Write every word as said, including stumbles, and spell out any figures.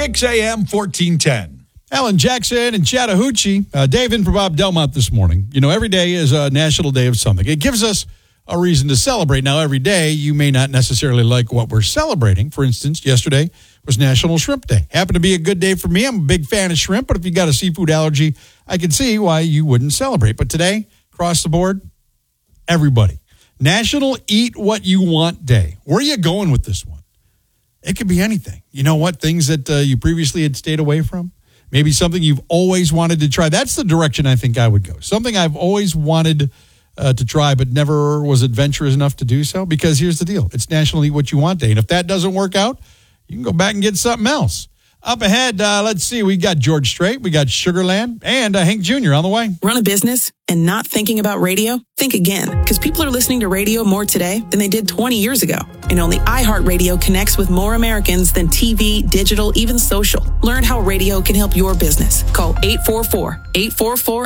Kicks A M fourteen ten. Alan Jackson and Chattahoochee. Uh, Dave in for Bob Delmont this morning. You know, every day is a national day of something. It gives us a reason to celebrate. Now, every day, you may not necessarily like what we're celebrating. For instance, yesterday was National Shrimp Day. Happened to be a good day for me. I'm a big fan of shrimp, but if you got a seafood allergy, I can see why you wouldn't celebrate. But today, across the board, everybody. National Eat What You Want Day. Where are you going with this one? It could be anything. You know what? Things that uh, you previously had stayed away from. Maybe something you've always wanted to try. That's the direction I think I would go. Something I've always wanted uh, to try but never was adventurous enough to do so. Because here's the deal. It's National Eat What You Want Day. And if that doesn't work out, you can go back and get something else. Up ahead, uh, let's see. We got George Strait, we got Sugarland, and uh, Hank Junior on the way. Run a business and not thinking about radio? Think again, because people are listening to radio more today than they did twenty years ago. And only iHeartRadio connects with more Americans than T V, digital, even social. Learn how radio can help your business. Call eight four four, eight four four